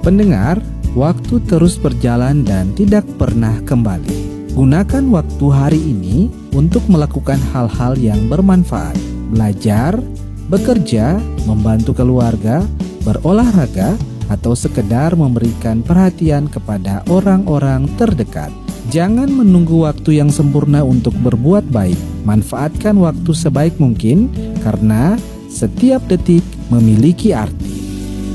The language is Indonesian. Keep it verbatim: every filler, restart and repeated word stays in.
Pendengar, waktu terus berjalan dan tidak pernah kembali. Gunakan waktu hari ini untuk melakukan hal-hal yang bermanfaat. Belajar, bekerja, membantu keluarga, berolahraga, atau sekedar memberikan perhatian kepada orang-orang terdekat. Jangan menunggu waktu yang sempurna untuk berbuat baik. Manfaatkan waktu sebaik mungkin karena setiap detik memiliki arti.